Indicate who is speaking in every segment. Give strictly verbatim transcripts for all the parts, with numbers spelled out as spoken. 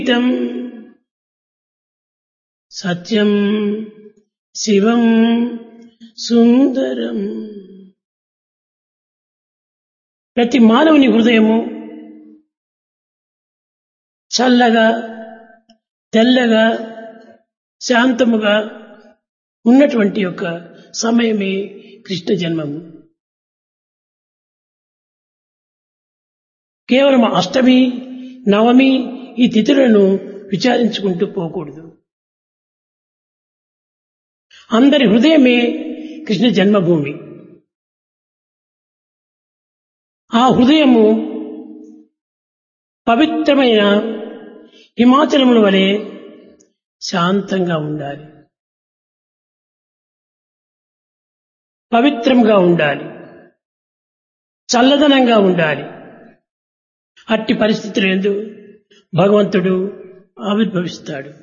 Speaker 1: తం సత్యం శివం సుందరం. ప్రతి మానవుని హృదయము చల్లగా తెల్లగా శాంతముగా ఉన్నటువంటి యొక్క సమయమే కృష్ణ జన్మము. కేవలం అష్టమి నవమి ఈ తిథులను విచారించుకుంటూ పోకూడదు. అందరి హృదయమే కృష్ణ జన్మభూమి. ఆ హృదయము పవిత్రమైన హిమాచలముల వలె శాంతంగా ఉండాలి, పవిత్రంగా ఉండాలి, చల్లదనంగా ఉండాలి. అట్టి పరిస్థితులు యందు భగవంతుడు ఆవిర్భవిస్తాడు.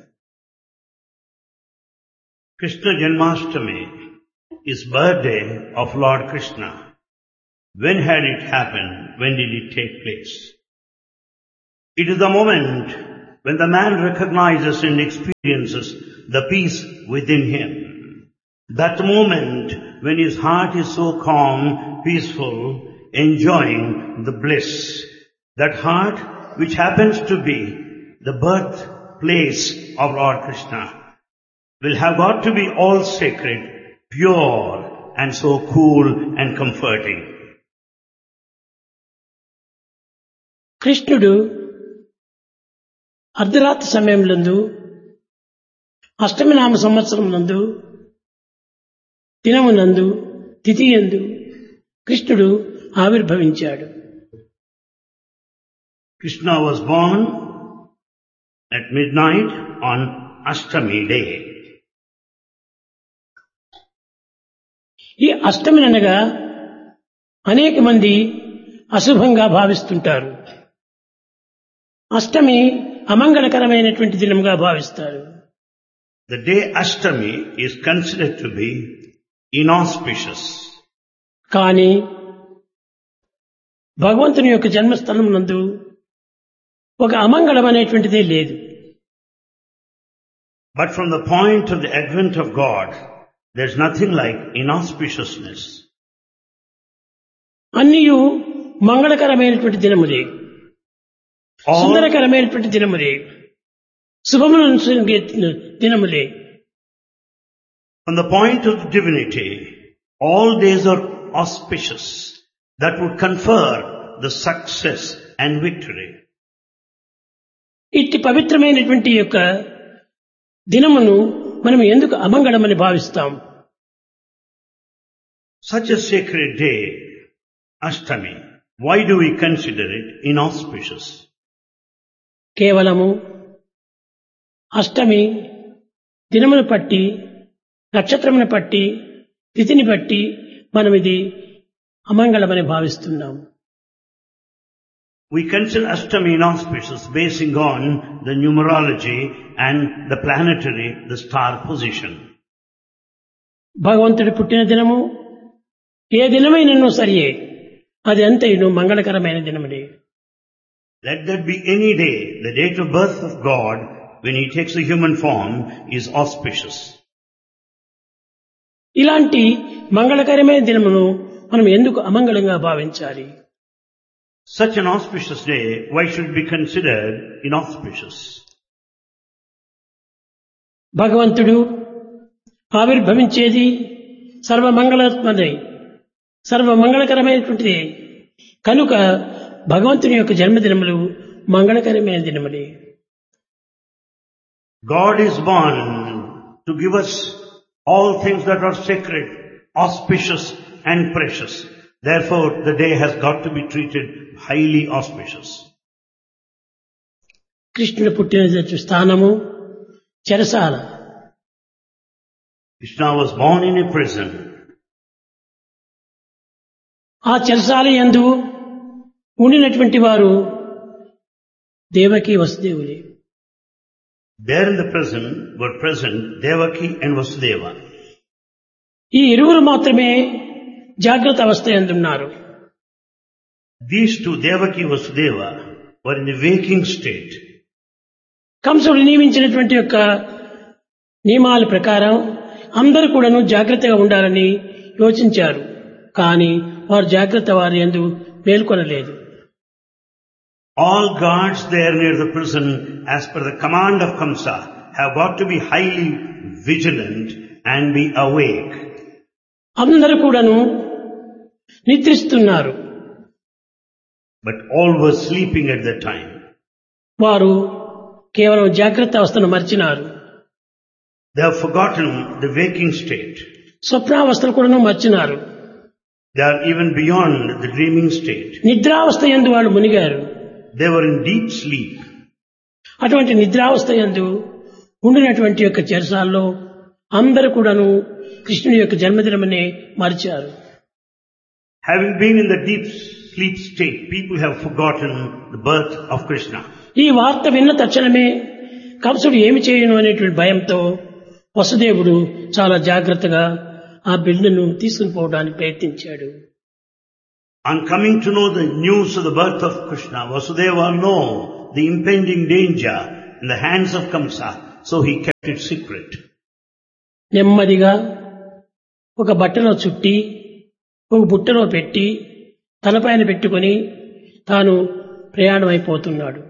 Speaker 2: Krishna Janmashtami is birthday of Lord Krishna. When had it happened? When did it take place? It is the moment when the man recognizes and experiences the peace within him. That moment when his heart is so calm, peaceful, enjoying the bliss. That heart which happens to be the birthplace of Lord Krishna will have got to be all sacred, pure and so cool and comforting.
Speaker 1: కృష్ణుడు అర్ధరాత్రి సమయంలందు అష్టమి నామ సంవత్సరం నందు దినమునందు తిథియందు కృష్ణుడు ఆవిర్భవించాడు.
Speaker 2: Krishna was born at midnight on Ashtami day.
Speaker 1: ఈ అష్టమి అనగా అనేక మంది అశుభంగా భావిస్తుంటారు. అష్టమి అమంగళకరమైనటువంటి దినంగా భావిస్తారు.
Speaker 2: The day Ashtami is considered to be inauspicious.
Speaker 1: కానీ భగవంతుని యొక్క జన్మస్థలం నందు ఒక అమంగళం అనేటువంటిదే లేదు.
Speaker 2: But from the point of the advent of God, there's nothing like inauspiciousness.
Speaker 1: అన్నియు మంగళకరమైనటువంటి దినములే, సుందరకరమైనటువంటి దినములే, శుభములను సూచించే దినములే.
Speaker 2: From the point of the divinity, all days are auspicious. That would confer the success and victory.
Speaker 1: ఇట్టి పవిత్రమైనటువంటి యొక్క దినమును మనం ఎందుకు అమంగళమని భావిస్తాం?
Speaker 2: Such a sacred day, Ashtami, why do we consider it inauspicious?
Speaker 1: కేవలము అష్టమి దినమును పట్టి, నక్షత్రమును పట్టి, తిథిని బట్టి మనం ఇది అమంగళమని భావిస్తున్నాం.
Speaker 2: We consider Ashtami inauspicious basing on the numerology and the planetary, the star position.
Speaker 1: భగవంతుడి పుట్టిన దినము ఏ దినమైనను సరియే, అది అంతయును మంగళకరమైన దినములే.
Speaker 2: Let that be any day, the date of birth of God, when he takes a human form, is auspicious.
Speaker 1: ఇలాంటి మంగళకరమైన దినమును మనం ఎందుకు అమంగళంగా భావించాలి?
Speaker 2: Such an auspicious day, why should it be considered inauspicious?
Speaker 1: భగవంతుడు ఆవిర్భవించేది సర్వమంగళమై సర్వమంగళకరమైనటువంటిది కనుక భగవంతుని యొక్క జన్మదినములు మంగళకరమైన దినములే.
Speaker 2: God is born to give us all things that are sacred, auspicious and precious. Therefore, the day has got to be treated highly auspicious.
Speaker 1: కృష్ణుడు పుట్టిన స్థానము చెరసాల.
Speaker 2: Krishna was born in a prison.
Speaker 1: ఆ చెరసాల యందు ఉండినటువంటి వారు Devaki వసుదేవులే.
Speaker 2: There in the prison were present Devaki and Vasudeva.
Speaker 1: ఈ ఇరువురు మాత్రమే జాగ్రత్త అవస్థ యందున్నారు.
Speaker 2: These two, Devaki Vasudeva, were in a waking state.
Speaker 1: కంసుడు నియమించినటువంటి యొక్క నియమాల ప్రకారం అందరూ కూడాను జాగ్రత్తగా ఉండాలని యోచించారు. కానీ వారు జాగ్రత్త వారి యందు మేల్కొనలేదు.
Speaker 2: All guards there near the prison, as per the command of Kamsa, have got to be highly vigilant and be awake.
Speaker 1: అందరూ కూడాను నిద్రిస్తున్నారు.
Speaker 2: But all were sleeping at that time.
Speaker 1: వారు కేవలం జాగ్రత్త అవస్థను మర్చినారు.
Speaker 2: They have forgotten the waking state.
Speaker 1: స్వప్నావస్థను కూడాను మర్చినారు.
Speaker 2: They are even beyond the dreaming state.
Speaker 1: నిద్రావస్థ యందు వాళ్ళు మునిగారు.
Speaker 2: They were in deep sleep.
Speaker 1: అటువంటి నిద్రావస్థ యందు ఉండినటువంటి యొక్క చెరసాల్లో అందరూ కూడాను కృష్ణుని యొక్క జన్మదినమనే మరిచారు.
Speaker 2: Having been in the deep sleep state, people have forgotten the birth of Krishna.
Speaker 1: ఈ వార్త విన్న తక్షణమే కంసుడు ఏమి చేయను అనేటువంటి భయంతో వసుదేవుడు చాలా జాగ్రత్తగా ఆ బిడ్డను తీసుకుని పోవడానికి ప్రయత్నించాడు.
Speaker 2: On coming to know the news of the birth of Krishna, Vasudeva know the impending danger in the hands of Kamsa, so he kept it secret.
Speaker 1: నెమ్మదిగా ఒక బట్టలో చుట్టి ఒక బుట్టలో పెట్టి తలపైన పెట్టుకొని తాను ప్రయాణం అయిపోతున్నాడు.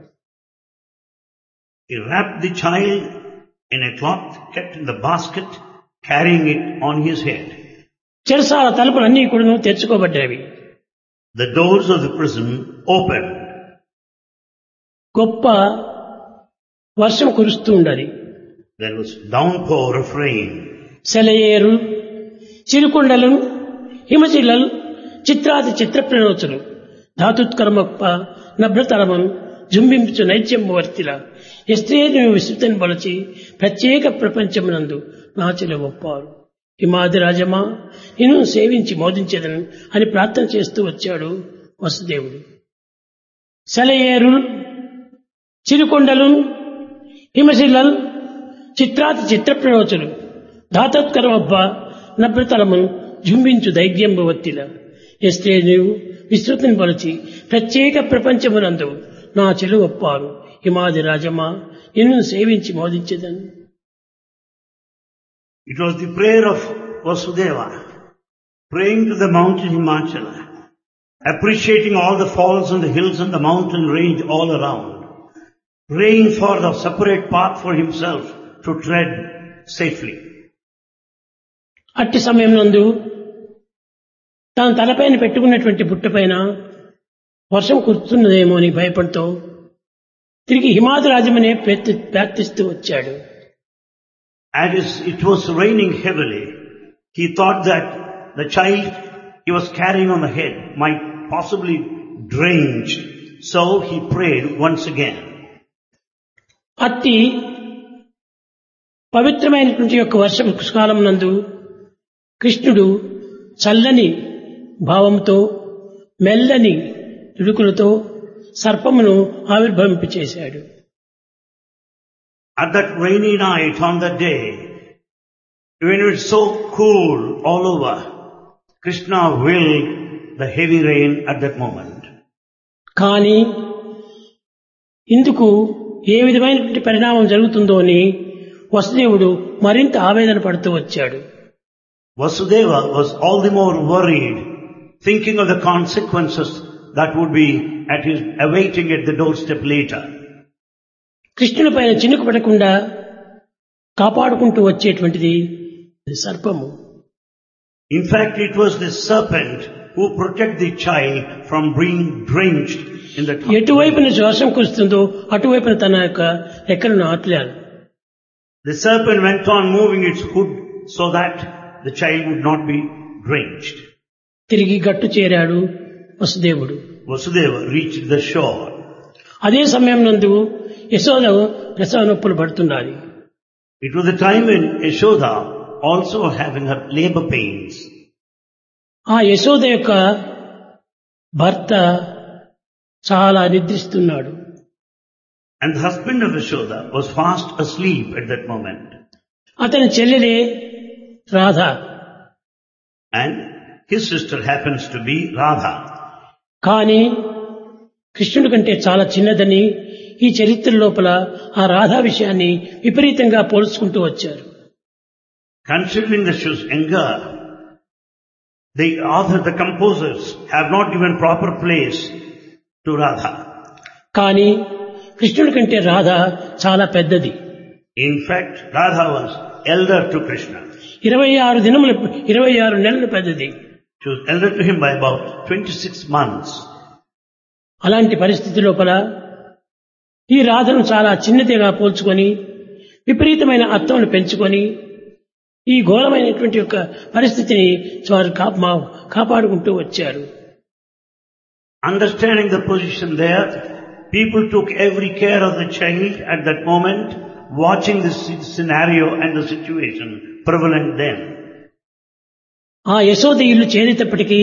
Speaker 2: He wrapped the child in a cloth, kept in the basket, carrying it on his head.
Speaker 1: చెరసాల తలుపులన్నీ కూడా తెరుచుకోబడ్డాయి.
Speaker 2: The doors of the prison opened.
Speaker 1: గొప్ప వర్షం కురుస్తూ ఉండేది.
Speaker 2: There was downpour of rain.
Speaker 1: సెలయేరు, చిరుకొండలు, హిమశిలలు, చిత్రాది చిత్ర ప్రణోచలు, ధాతుత్కర్మప్ప నభ్రతరమం జుంబించు నైత్యవర్తిల ఎస్త్రేను విస్తృతం బలచి ప్రత్యేక ప్రపంచమునందు నాచల ఒప్పారు. హిమాది రాజమా నిన్ను సేవించి మోదించేదను అని ప్రార్థన చేస్తూ వచ్చాడు వసుదేవుడు. సెలయేరు, చిరుకొండలు, హిమశిలలు, చిత్రాతి చిత్ర ప్రయోచలు, ధాతోత్కరమబ్బ నభ్రతలమును జుంబించు దైర్యంబవత్తిల ఎస్తే నీవు విస్తృతిని బలచి ప్రత్యేక ప్రపంచమునందు నా చెలు ఒప్పారు. హిమాది రాజమా నిన్ను సేవించి మోదించేదను.
Speaker 2: It was the prayer of Vasudeva, praying to the mountain Himachala, appreciating all the falls and the hills and the mountain range all around, praying for the separate path for himself to tread safely.
Speaker 1: అట్టి సమయం నందు తాను తలపైన పెట్టుకున్నటువంటి బుట్టపైన వర్షం కురుస్తున్నదేమో అని భయపడుతూ తిరిగి హిమాది రాజమనే ప్రార్థిస్తూ వచ్చాడు.
Speaker 2: As it was raining heavily, he thought that the child he was carrying on the head might possibly drench, so he prayed once again.
Speaker 1: అట్టి పవిత్రమైనటువంటి యొక్క వర్షం కాలం నందు కృష్ణుడు చల్లని భావంతో మెల్లని తుడుకులతో సర్పమును ఆవిర్భవింపచేశాడు.
Speaker 2: At that rainy night on that day, when it was so cool all over, Krishna willed the heavy rain at that moment.
Speaker 1: కానీ ఇందుకు ఏ విధమైనటువంటి పరిణామం జరుగుతుందో అని వసుదేవుడు మరింత ఆవేదన పడుతూ వచ్చాడు.
Speaker 2: Vasudeva was all the more worried, thinking of the consequences that would be at his awaiting at the doorstep later.
Speaker 1: కృష్ణుని పైన చినుకు పడకుండా కాపాడుకుంటూ వచ్చేటువంటిది సర్పము.
Speaker 2: In fact, it was the serpent who protected the child from being drenched in the top.
Speaker 1: ఎటువైపున వర్షం కురుస్తుందో అటువైపున తన యొక్క రెక్కలను ఆట్లాడు.
Speaker 2: The serpent went on moving its hood so that the child would not be drenched.
Speaker 1: తిరిగి గట్టు చేరాడు వసుదేవుడు.
Speaker 2: Vasudeva reached the shore.
Speaker 1: అదే సమయం నందు యశోద ప్రసవ నొప్పులు పడుతున్నది.
Speaker 2: It was the time when Yashoda also having her labor pains.
Speaker 1: ఆ యశోద యొక్క భర్త చాలా నిద్రిస్తున్నాడు.
Speaker 2: And the husband of Yashoda was fast asleep at that moment.
Speaker 1: అతని చెల్లెలే Radha.
Speaker 2: And his sister happens to be Radha.
Speaker 1: కానీ కృష్ణుడి కంటే చాలా చిన్నదని ఈ చరిత్ర లోపల ఆ రాధా విషయాన్ని విపరీతంగా పోల్చుకుంటూ వచ్చారు.
Speaker 2: Considering the Shusanga, the author, the composers have not given proper place to Radha.
Speaker 1: కానీ కృష్ణుడి కంటే రాధ చాలా పెద్దది.
Speaker 2: In fact, Radha was elder to Krishna.
Speaker 1: ఇరవై ఆరు దినములు ఇరవై ఆరు నెలలు పెద్దది.
Speaker 2: She was elder to him by about twenty-six months.
Speaker 1: అలాంటి పరిస్థితి లోపల ఈ రాధను చాలా చిన్నదిగా పోల్చుకొని విపరీతమైన అర్థమును పెంచుకొని ఈ ఘోరమైనటువంటి యొక్క పరిస్థితిని వారు కాపాడుకుంటూ వచ్చారు.
Speaker 2: Understanding the position there, people took every care of the child at that moment, watching this scenario and the situation prevalent then.
Speaker 1: ఆ యశోద ఇల్లు చేరేటప్పటికీ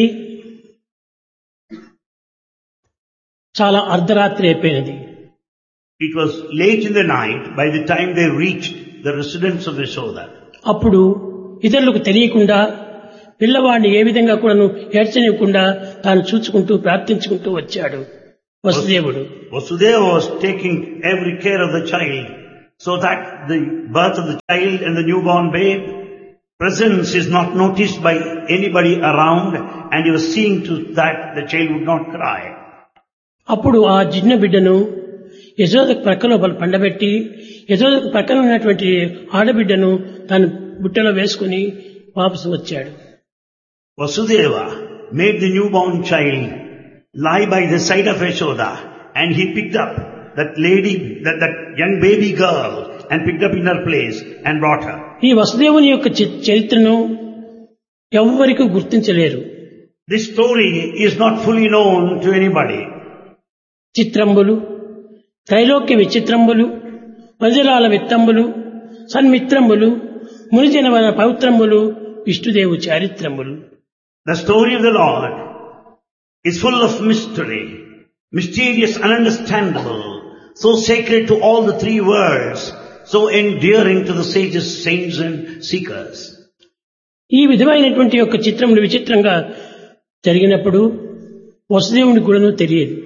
Speaker 1: చాలా అర్ధరాత్రి అయిపోయినది.
Speaker 2: It was late in the night by the time they reached the residence of Yashoda.
Speaker 1: అప్పుడు ఇతరులకు తెలియకుండా పిల్లవాడిని ఏ విధంగా కూడాను ఏడ్చనివ్వకుండా తాను చూచుకుంటూ ప్రార్థించుకుంటూ వచ్చాడు వసుదేవుడు.
Speaker 2: Vasudeva was taking every care of the child so that the birth of the child and the newborn babe presence is not noticed by anybody around, and he was seeing to that the child would not cry.
Speaker 1: అప్పుడు ఆ చిన్న బిడ్డను యశోదకు ప్రక్కలో పండబెట్టి యశోదకు ప్రక్కన ఉన్నటువంటి ఆడబిడ్డను తను బుట్టలో వేసుకుని వాపసు వచ్చాడు.
Speaker 2: Vasudeva made the newborn child lie by the side of Yashoda, and he picked up that lady, that, that young baby girl, and picked up in her place and brought her.
Speaker 1: ఈ వసుదేవుని యొక్క చరిత్రను ఎవ్వరికీ గుర్తించలేరు.
Speaker 2: This story is not fully known to anybody.
Speaker 1: చిత్రంబులు, త్రైలోక్య విచిత్రంబులు, వజ్రాల విత్తంబులు, సన్మిత్రంబులు, మునిజనవన పవిత్రంబులు, విష్ణుదేవు చారిత్రములు.
Speaker 2: The story of the Lord is full of mystery, mysterious, ununderstandable, so sacred to all the three worlds, so endearing to the sages, saints and seekers.
Speaker 1: ఈ విధమైనటువంటి యొక్క చిత్రములు విచిత్రంగా జరిగినప్పుడు వసుదేవుని కూడాను తెలియదు.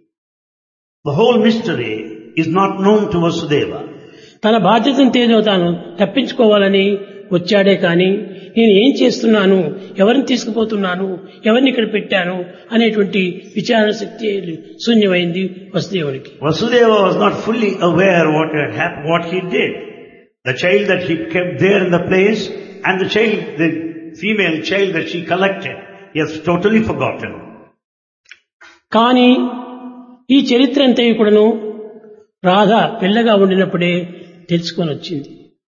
Speaker 2: The whole mystery is not known to Vasudeva.
Speaker 1: తన బాధ్యతను తేదో తాను తప్పించుకోవాలని వచ్చాడే కానీ నేను ఏం చేస్తున్నాను, ఎవరిని తీసుకుపోతున్నాను, ఎవరిని ఇక్కడ పెట్టాను అనేటువంటి విచారణ శక్తి శూన్యమైంది వసుదేవునికి.
Speaker 2: Vasudeva was not fully aware what had happened, what he did. The child that he kept there in the place and the child, the female child that she collected, he has totally forgotten.
Speaker 1: కానీ ఈ చరిత్ర అంతా కూడాను రాధ పిల్లగా ఉండినప్పుడే తెలుసుకొని వచ్చింది.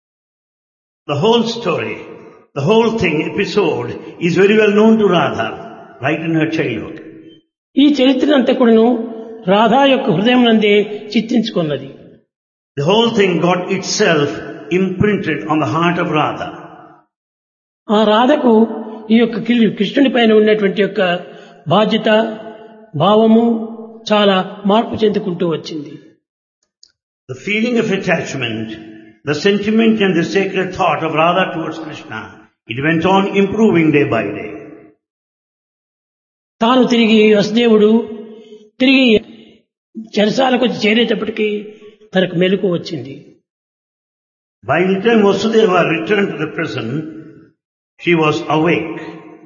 Speaker 2: The whole story, the whole thing, episode is very well known to Radha right in her childhood.
Speaker 1: ఈ చరిత్ర అంతా కూడాను రాధ యొక్క హృదయం నందే చిత్రించుకున్నది.
Speaker 2: The whole thing got itself imprinted on the heart of Radha.
Speaker 1: ఆ రాధకు ఈ యొక్క కృష్ణుని పైన ఉన్నటువంటి యొక్క బాధ్యత, భావము చాలా మార్పు చెందుకుంటూ వచ్చింది.
Speaker 2: The feeling of attachment, the sentiment and the sacred thought of Radha towards Krishna, it went on improving day by day.
Speaker 1: తాను తిరిగి వసుదేవుడు తిరిగి చెరసాలకు వచ్చి చేరేటప్పటికీ తనకు మెలకు వచ్చింది.
Speaker 2: By the time Vasudeva returned to the prison, she was awake.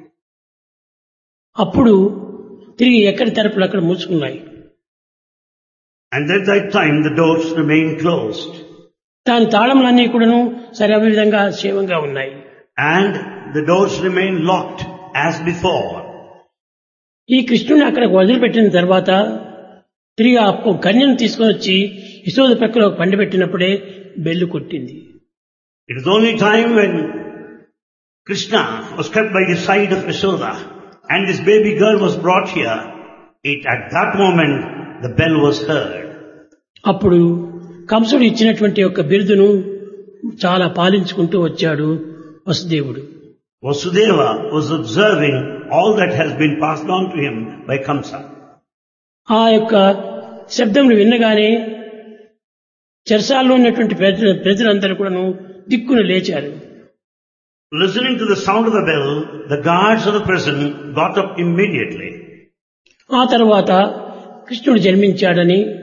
Speaker 1: అప్పుడు తిరిగి ఎక్కడి తలుపులు అక్కడ మూసుకున్నాయి.
Speaker 2: And at that time the doors remained closed.
Speaker 1: దాని తాళములన్నీ కూడాను సరి విధంగా క్షేమంగా ఉన్నాయి.
Speaker 2: And the doors remained locked as before.
Speaker 1: ఈ కృష్ణుని అక్కడ వదిలిపెట్టిన తర్వాత తిరిగి ఆ కన్యను తీసుకొని వచ్చి యశోద ప్రక్కలో పండబెట్టినప్పుడే బెల్లు కొట్టింది.
Speaker 2: It was only time when Krishna was kept by the side of Yashoda and this baby girl was brought here, it at that moment the bell was heard.
Speaker 1: అప్పుడు కంసుడు ఇచ్చినటువంటి యొక్క బిరుదును చాలా పాలించుకుంటూ వచ్చాడు వసుదేవుడు.
Speaker 2: Vasudeva was observing all that has been passed on to him by Kamsa.
Speaker 1: ఆ యొక్క శబ్దములు విన్నగానే చెరసాల్లో ఉన్నటువంటి ప్రజలందరూ కూడాను దిక్కును లేచారు.
Speaker 2: Listening to the sound of the bell, the guards of the prison got up immediately.
Speaker 1: ఆ తర్వాత కృష్ణుడు జన్మించాడని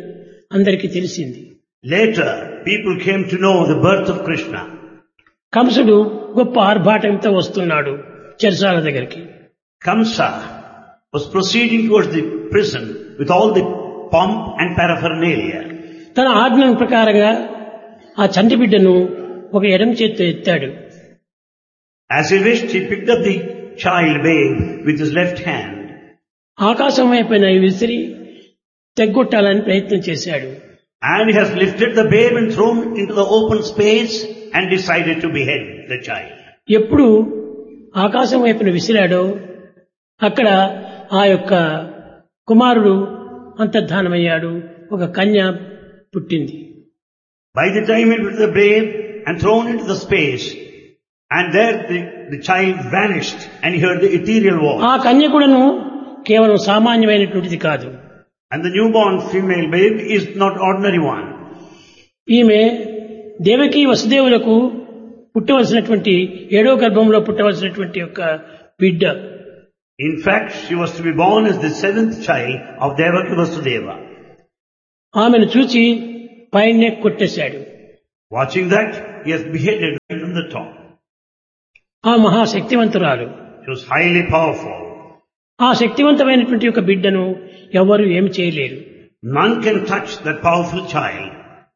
Speaker 1: అందరికీ తెలిసింది.
Speaker 2: Later, people came to know the birth of Krishna.
Speaker 1: కంసుడు గొప్ప ఆర్భాటంతో వస్తున్నాడు చెరసాల దగ్గరికి.
Speaker 2: Kamsa was proceeding towards the prison with all the pomp and paraphernalia.
Speaker 1: తన ఆజ్ఞ ప్రకారంగా ఆ చంటి బిడ్డను ఒక ఎడమ చేత్తో ఎత్తాడు.
Speaker 2: As he wished, he picked up the child babe with his left hand.
Speaker 1: ఆకాశం వైపున విసిరి తెగ్గొట్టాలని ప్రయత్నం చేశాడు.
Speaker 2: And he has lifted the babe and thrown into the open space and decided to behead the child.
Speaker 1: ఎప్పుడు ఆకాశం వైపున విసిరాడో అక్కడ ఆ యొక్క కుమారుడు అంతర్ధానమయ్యాడు. ఒక కన్య పుట్టింది.
Speaker 2: By the time he put the babe and thrown into the space, and there the, the child vanished and he heard the ethereal voice.
Speaker 1: ఆ కన్య కూడాను కేవలం సామాన్యమైనటువంటిది కాదు.
Speaker 2: And the newborn female babe is not ordinary one.
Speaker 1: ఈమె దేవకి వసుదేవులకు పుట్టవలసినటువంటి ఏడో గర్భంలో పుట్టవలసినటువంటి యొక్క బిడ్డ.
Speaker 2: In fact, she was to be born as the seventh child of Devaki Vasudeva.
Speaker 1: ఆమెను చూచి పైనే కొట్టేశాడు.
Speaker 2: Watching that, he has beheaded right from the top.
Speaker 1: ఆ మహాశక్తివంతురాలు.
Speaker 2: She was highly powerful.
Speaker 1: ఆ శక్తివంతమైనటువంటి యొక్క బిడ్డను ఎవరు ఏమి చేయలేరు.
Speaker 2: None can touch that powerful child.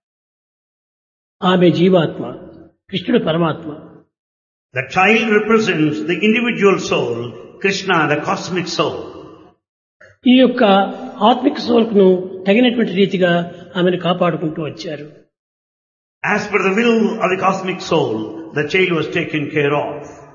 Speaker 1: ఆమె జీవాత్మ, కృష్ణుడు పరమాత్మ.
Speaker 2: The child represents the individual soul, Krishna, the cosmic soul.
Speaker 1: ఈ యొక్క ఆత్మిక సోల్ను తగినటువంటి రీతిగా ఆమెను కాపాడుకుంటూ వచ్చారు.
Speaker 2: As per the will of the cosmic soul, the child was taken care of.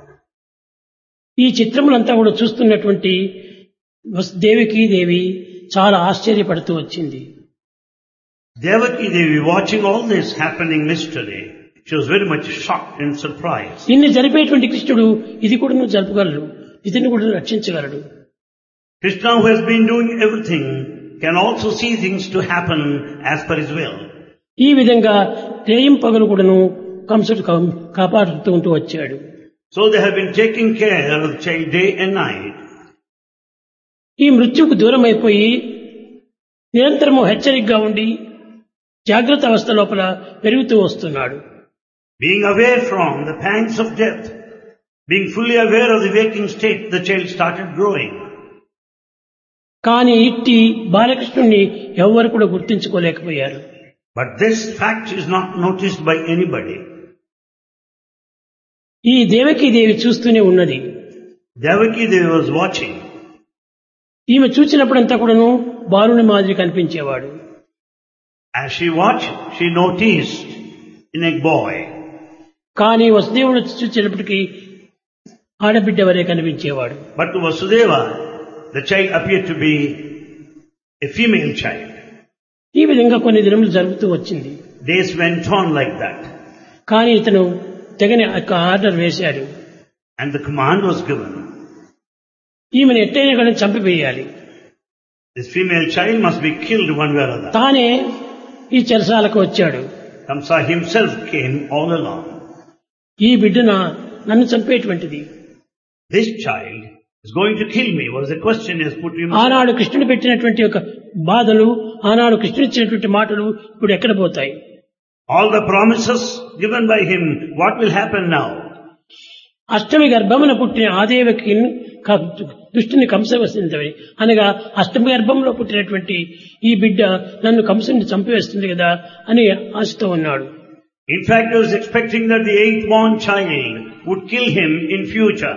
Speaker 1: ఈ చిత్రములంతా కూడా చూస్తున్నటువంటి దేవికి దేవి చాలా ఆశ్చర్యపడుతూ వచ్చింది.
Speaker 2: Devaki Devi, watching all this happening mystery, she was very much shocked and surprised.
Speaker 1: ఇన్ని జరిపేటువంటి కృష్ణుడు ఇది కూడా నువ్వు జరపగలడు, ఇతన్ని కూడా రక్షించగలడు.
Speaker 2: Krishna, who has been doing everything, can also see things to happen as per his will.
Speaker 1: ఈ విధంగా రేయం పగలు కూడాను కంసుడు కాపాడుతూ ఉంటూ వచ్చాడు.
Speaker 2: So they have been taking care of the child day and night.
Speaker 1: ఈ మృత్యుకు దూరం అయిపోయి నిరంతరము హెచ్చరికగా ఉండి జాగ్రత్త అవస్థ లోపల పెరుగుతూ వస్తున్నాడు.
Speaker 2: Being aware from the pangs of death, being fully aware of the waking state, the child started growing.
Speaker 1: కానీ ఇట్టి బాలకృష్ణుణ్ణి ఎవ్వరు కూడా గుర్తించుకోలేకపోయారు.
Speaker 2: But this fact is not noticed by anybody.
Speaker 1: ఈ దేవకీ దేవి చూస్తూనే ఉన్నది.
Speaker 2: Devaki Devi was watching.
Speaker 1: ఈమె చూసినప్పుడంతా కూడాను బాలుని మాదిరి కనిపించేవాడు.
Speaker 2: As she watched, she noticed in a boy.
Speaker 1: కానీ వసుదేవుడు చూసినప్పటికీ ఆడబిడ్డ వరే కనిపించేవాడు.
Speaker 2: But to Vasudeva, the child appeared to be a female child.
Speaker 1: ఈ విధంగా కొన్ని దినములు జరుగుతూ వచ్చింది.
Speaker 2: Days went on like that.
Speaker 1: కానీ ఇతను తెగని ఆర్డర్ వేశాడు.
Speaker 2: And the command was given.
Speaker 1: ఈమెను ఎట్టైనా కానీ చంపివేయాలి.
Speaker 2: This female child must be killed one way or other.
Speaker 1: తానే ఈ చెరసాలకు వచ్చాడు.
Speaker 2: Kamsa himself came all along.
Speaker 1: ఈ బిడ్డన నన్ను చంపేటువంటిది.
Speaker 2: This child is going to kill me was the question he has put to himself.
Speaker 1: ఆనాడు కృష్ణుడు పెట్టినటువంటి ఒక బాధలు, ఆనాడు కృష్ణుడు ఇచ్చినటువంటి మాటలు ఇప్పుడు ఎక్కడ పోతాయి?
Speaker 2: All the promises given by him, what will happen now?
Speaker 1: అష్టమి గర్భమున పుట్టిన ఆదేవకి దుష్టుని కంసవసిందని అనగా అష్టమి గర్భంలో పుట్టినటువంటి ఈ బిడ్డ నన్ను కంసుని చంపివేస్తుంది కదా అని ఆశతో ఉన్నాడు.
Speaker 2: In fact, he was expecting that the eighth born child would kill him in future.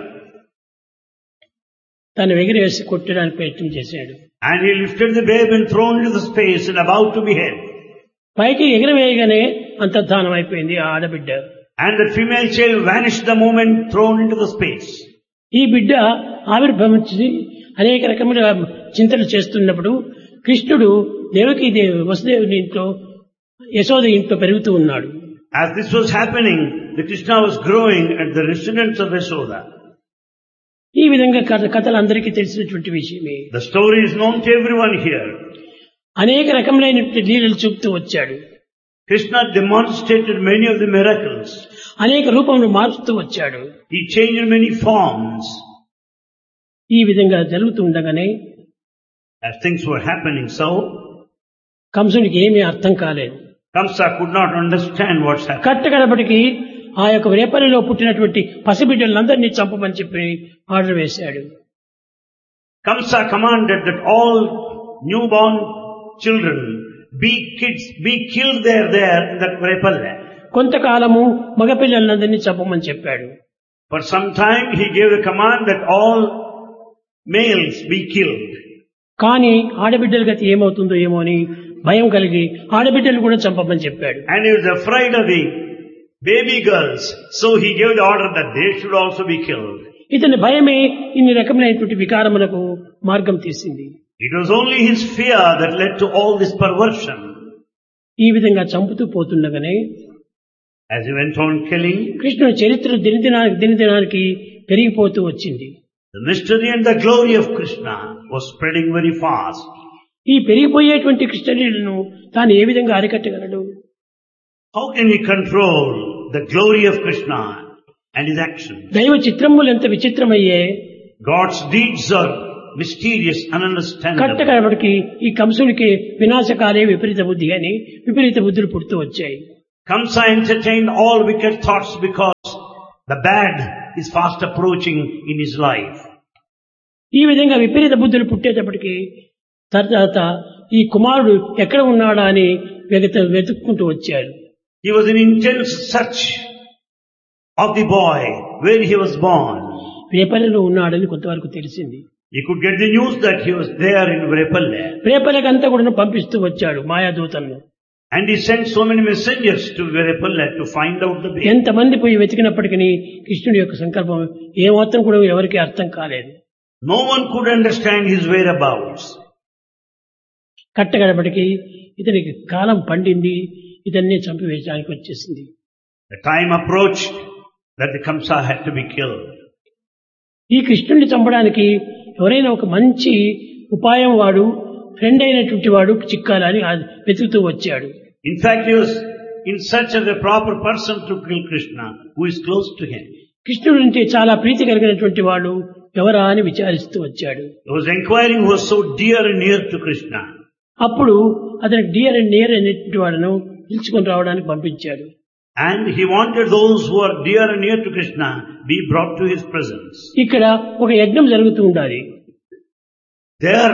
Speaker 1: తను ఎగిరేసి కొట్టడానికి ప్రయత్నం చేశాడు.
Speaker 2: And he lifted the babe and thrown into the space and about to behead.
Speaker 1: పైకి ఎగిరవేయగానే అంతర్ధానం అయిపోయింది ఆ ఆడబిడ్డ.
Speaker 2: And the female child vanished the moment thrown into the space.
Speaker 1: ఈ బిడ్డ ఆవిర్భవించి అనేక రకముల చింతలు చేస్తున్నప్పుడు కృష్ణుడు దేవకీ దేవి వసుదేవుని ఇంట్లో యశోద ఇంట్లో పెరుగుతూ ఉన్నాడు.
Speaker 2: As this was happening, the Krishna was growing at the residence of Yashoda.
Speaker 1: ఈ విధంగా కథలు అందరికీ తెలిసినటువంటి విషయమే.
Speaker 2: The story is known to everyone here.
Speaker 1: అనేక రకములైనటువంటి లీలలు చూపుతూ వచ్చాడు.
Speaker 2: Krishna demonstrated many of the miracles.
Speaker 1: అనేక రూపములు మారుస్తూ వచ్చాడు.
Speaker 2: He changed many forms.
Speaker 1: ఈ విధంగా జరుగుతూ ఉండగానే
Speaker 2: as things were happening so,
Speaker 1: కంసునికి ఏమీ అర్థం కాలేదు.
Speaker 2: Kamsa could not understand what's happening.
Speaker 1: కట్టగడపటికి ఆ యొక్క రేపల్లిలో పుట్టినటువంటి పసిబిడ్డలందరినీ చంపమని చెప్పి ఆర్డర్ వేశాడు.
Speaker 2: Kamsa commanded that all newborn children be kids, be killed there, there in that Repalla.
Speaker 1: కొంతకాలము మగపిల్లలందరినీ చంపమని చెప్పాడు.
Speaker 2: For some time he gave the command that all males be killed.
Speaker 1: కానీ ఆడబిడ్డల గతి ఏమవుతుందో ఏమో అని భయం కలిగి ఆడబిడ్డలు కూడా చంపమని చెప్పాడు.
Speaker 2: And he was afraid of the baby girls, so he gave the order that they should also be killed.
Speaker 1: ఇతని భయమే ఇన్ని రకమైనటువంటి వికారములకు మార్గం తీసింది.
Speaker 2: It was only his fear that led to all this perversion.
Speaker 1: ఈ విధంగా చంపుతూ పోతుండగానే
Speaker 2: As he went on killing,
Speaker 1: కృష్ణుని చరిత్ర దినదినానికి దినదినానికి పెరిగిపోతూ వచ్చింది.
Speaker 2: the mystery and the glory of Krishna was spreading very fast.
Speaker 1: ఈ పెరిగిపోయేటువంటి కృష్ణలీలను తాను ఏ విధంగా అరికట్టగలడు?
Speaker 2: How can he control the glory of Krishna and his actions?
Speaker 1: దైవ చిత్రములు ఎంత విచిత్రమయ్యే,
Speaker 2: God's deeds are mysterious and ununderstandable.
Speaker 1: కట్టకడపటికి ఈ కంసునికి వినాశకాలే విపరీత బుద్ధి అని విపరీత బుద్ధులు పుడుతూ వచ్చాయి.
Speaker 2: Kamsa entertained all wicked thoughts because the bad is fast approaching in his life.
Speaker 1: ఈ విధంగా విపరీత బుద్ధులు పుట్టేటప్పటికి తర్వాత ఈ కుమారుడు ఎక్కడ ఉన్నాడా అని వెగత వెతుక్కుంటూ వచ్చాడు.
Speaker 2: He was in intense search of the boy where he was born.
Speaker 1: రేపల్లెలో ఉన్నాడని కొంతవరకు తెలిసింది.
Speaker 2: He could get the news that he was there in Vrepalle.
Speaker 1: రేపల్లెకంతా కూడా పంపిస్తూ వచ్చాడు మాయాదూతలను.
Speaker 2: And he sent so many messengers to Vrepalle to find out the baby.
Speaker 1: ఎంతమంది పోయి వెతికినప్పటికీ కృష్ణుడి యొక్క సంకల్పం ఏమాత్రం కూడా ఎవరికి అర్థం కాలేదు.
Speaker 2: No one could understand his whereabouts.
Speaker 1: కట్టగడపటికి ఇతనికి కాలం పండింది, ఇతన్ని చంపివేయడానికి వచ్చేసింది.
Speaker 2: The time approached that the Kamsa had to be killed.
Speaker 1: ఈ కృష్ణుడిని చంపడానికి ఎవరైనా ఒక మంచి ఉపాయం వాడు ఫ్రెండ్ అయినటువంటి వాడు చిక్కాలని వెతుకుతూ వచ్చాడు.
Speaker 2: In fact, he was in search of a proper person to kill Krishna, who is close to him.
Speaker 1: కృష్ణుడు అంటే చాలా ప్రీతి కలిగినటువంటి వాడు ఎవరా అని విచారిస్తూ వచ్చాడు.
Speaker 2: He was inquiring who was so dear and near to Krishna.
Speaker 1: అప్పుడు అతనికి డియర్ అండ్ నియర్ అనేటువంటి వాడును పిలుచుకొని రావడానికి పంపించాడు.
Speaker 2: And he wanted those who are dear and near to Krishna be brought to his presence.
Speaker 1: ఇక్కడ ఒక యజ్ఞం జరుగుతూ ఉండాలి.
Speaker 2: There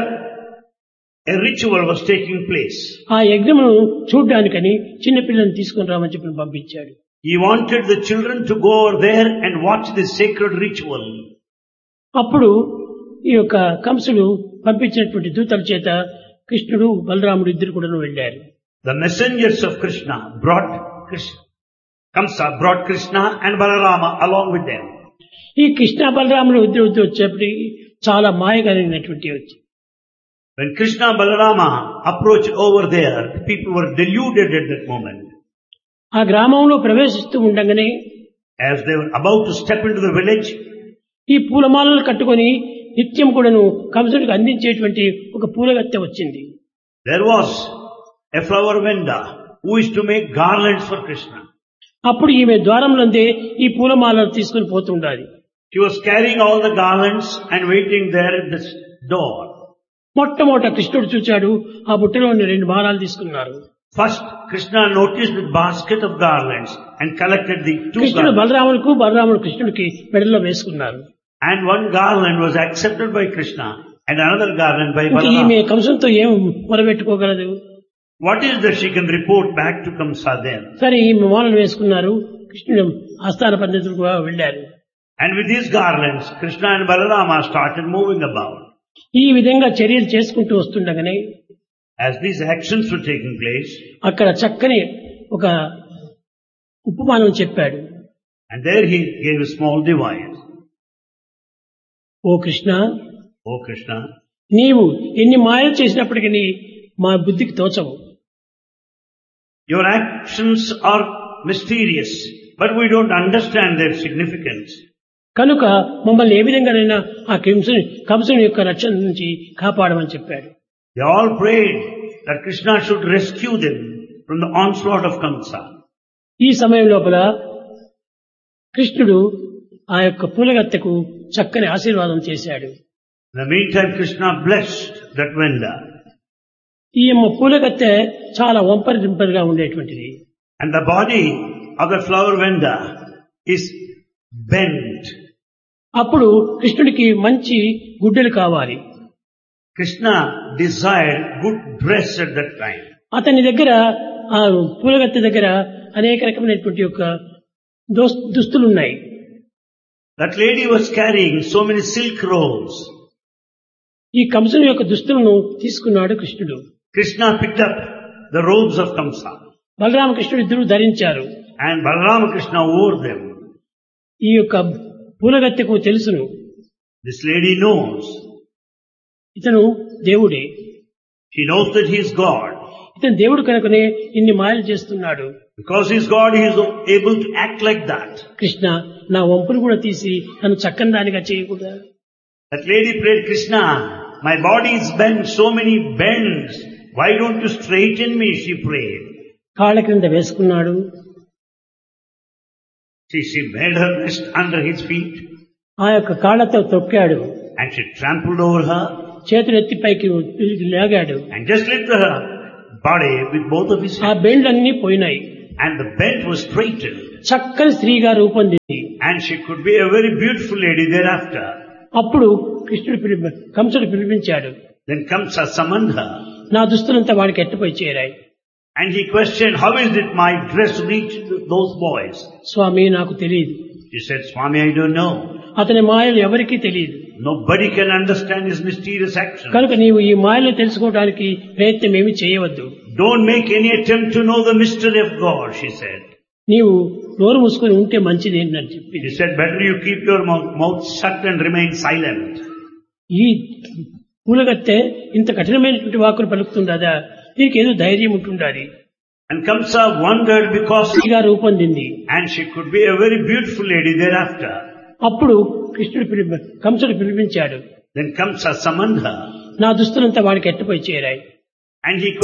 Speaker 2: a ritual was taking place.
Speaker 1: ఆ యజ్ఞమును చూడ్డానికని చిన్నపిల్లల్ని తీసుకొని రామని చెప్పి పంపించాడు.
Speaker 2: He wanted the children to go over there and watch this sacred ritual.
Speaker 1: అప్పుడు ఈ యొక్క కంసుడు పంపించినటువంటి దూతల చేత కృష్ణుడు బలరాముడు ఇద్దరు కూడా వెళ్ళారు.
Speaker 2: The messengers of Krishna brought Krishna. Kamsa brought Krishna and Balarama along with them.
Speaker 1: ఈ కృష్ణ బలరాములు ఇద్దరు వచ్చేప్పటికి చాలా మాయ కలిగినటువంటి వచ్చి.
Speaker 2: When Krishna and Balarama approached over there, people were deluded at that moment.
Speaker 1: ఆ గ్రామంలో ప్రవేశిస్తూ ఉండగానే
Speaker 2: As they were about to step into the village,
Speaker 1: ఈ పూలమాలలు కట్టుకొని నిత్యం కూడాను కంసుడికి అందించేటువంటి ఒక పూలగత్తె వచ్చింది.
Speaker 2: there was a flower vendor who is to make garlands for Krishna.
Speaker 1: అప్పుడు ఈమె ద్వారంలోందే ఈ పూలమాలలు తీసుకుని పోతుండాలి.
Speaker 2: She was carrying all the garlands and waiting there at the door.
Speaker 1: మొట్టమొదట కృష్ణుడు చూచాడు, ఆ బుట్టలోని రెండు మాలలు తీసుకున్నారు.
Speaker 2: First, Krishna noticed the basket of garlands and collected the two
Speaker 1: కృష్ణుడు
Speaker 2: garlands.
Speaker 1: బలరాములకు బలరాముడు కృష్ణుడికి మెడలో వేసుకున్నారు.
Speaker 2: And one garland was accepted by Krishna and another garland by
Speaker 1: ఇంకా ఈమె
Speaker 2: Balarama.
Speaker 1: కంసంతో ఏం మొరబెట్టుకోగలదు?
Speaker 2: What is that she can report back to Kamsa then?
Speaker 1: సరే ఈమె మాలను వేసుకున్నారు, కృష్ణుడు ఆస్థాన పండితులకు వెళ్ళారు.
Speaker 2: And with these garlands, Krishna and Balarama started moving about.
Speaker 1: ఈ విధంగా చర్యలు చేసుకుంటూ వస్తుండగానే
Speaker 2: As these actions were taking place,
Speaker 1: అక్కడ చక్కని ఒక ఉపమానం చెప్పాడు.
Speaker 2: and there he gave a small device.
Speaker 1: Oh Krishna,
Speaker 2: Oh Krishna,
Speaker 1: నీవు ఎన్ని మాయలు చేసినప్పటికీ మా బుద్ధికి తోచవు.
Speaker 2: your actions are mysterious, but we don't understand their significance.
Speaker 1: కనుక మమ్మల్ని ఏ విధంగానైనా ఆ కంసుని కంసుని యొక్క రక్షణ నుంచి కాపాడమని చెప్పాడు.
Speaker 2: They all prayed that Krishna should rescue them from the onslaught of Kamsa.
Speaker 1: ఈ సమయం లోపల కృష్ణుడు ఆ యొక్క పూలగత్తెకు చక్కని ఆశీర్వాదం చేశాడు.
Speaker 2: In the meantime, Krishna blessed that vendor.
Speaker 1: ఈ పూలగత్తె చాలా వంపరి దింపరిగా ఉండేటువంటిది.
Speaker 2: And the body of the flower vendor is bent.
Speaker 1: అప్పుడు కృష్ణుడికి మంచి గుడ్డలు కావాలి.
Speaker 2: Krishna desired good dress at that time.
Speaker 1: అతని దగ్గర ఆ పూలగత్తె దగ్గర అనేక రకమైనటువంటి యొక్క దుస్తులు ఉన్నాయి.
Speaker 2: That lady was carrying so many silk robes.
Speaker 1: ఈ కంసుని యొక్క దుస్తులను తీసుకున్నాడు కృష్ణుడు.
Speaker 2: Krishna picked up the robes of Kamsa.
Speaker 1: బలరామకృష్ణుడు ఇద్దరు ధరించారు.
Speaker 2: And Balarama Krishna wore them.
Speaker 1: ఈ యొక్క పూలగత్తెకు తెలుసును,
Speaker 2: This lady knows.
Speaker 1: ఇతను దేవుడే.
Speaker 2: She knows that he is God.
Speaker 1: ఇతను దేవుడు కనుకనే ఇన్ని మాయలు చేస్తున్నాడు.
Speaker 2: Because he is God, he is able to act like that.
Speaker 1: Krishna, నా వంపులు కూడా తీసి నన్ను చక్కని దానిగా చేయకూడదా?
Speaker 2: That lady prayed, Krishna, my body is bent, so many bends. Why don't you straighten me? She prayed.
Speaker 1: కాళ్ళ క్రింద వేసుకున్నాడు.
Speaker 2: She, she made her rest under his feet.
Speaker 1: ఆ యొక్క కాళ్ళతో తొక్కాడు.
Speaker 2: And she trampled over her.
Speaker 1: చేతులు ఎత్తి పైకి లాగాడు.
Speaker 2: And just lifted her body with both of his
Speaker 1: ఆ
Speaker 2: hands.
Speaker 1: బెండ్లన్నీ పోయినాయి.
Speaker 2: And the bent was straightened.
Speaker 1: చక్కని స్త్రీగా రూపొందింది.
Speaker 2: And she could be a very beautiful lady thereafter.
Speaker 1: అప్పుడు కృష్ణుడు పిలిపి కంసుడు పిలిపించాడు.
Speaker 2: Then Kamsa summoned her.
Speaker 1: నా దుస్తులంతా వాడికి ఎట్టుపోయి చేరాయి.
Speaker 2: And he questioned, how is it my dress reached those boys?
Speaker 1: స్వామి, నాకు తెలియదు.
Speaker 2: She said, Swami, I don't know.
Speaker 1: అతని మాయలు ఎవరికీ తెలియదు.
Speaker 2: Nobody can understand his mysterious action.
Speaker 1: కనుక నీవు ఈ మాయలు తెలుసుకోవడానికి ప్రయత్నం ఏమి చేయవద్దు.
Speaker 2: Don't make any attempt to know the mystery of God, she said.
Speaker 1: నీవు నోరు మూసుకొని ఉంటే మంచిది అని చెప్పి,
Speaker 2: She said, better you keep your mouth, mouth shut and remain silent.
Speaker 1: ఈ పూలగత్తె ఇంత కఠినమైనటువంటి వాక్కులు పలుకుతుండదా? దీనికి ఏదో ధైర్యం ఉంటుండాలి.
Speaker 2: And Kamsa wondered because
Speaker 1: స్త్రీగా రూపొందింది.
Speaker 2: and she could be a very beautiful lady thereafter.
Speaker 1: అప్పుడు కృష్ణుడు పిలిపి కంసుడు పిలిపించాడు.
Speaker 2: Then Kamsa summoned her.
Speaker 1: నా దుస్తులంతా వాడికి ఎట్టుపోయి చేరాయి.
Speaker 2: And he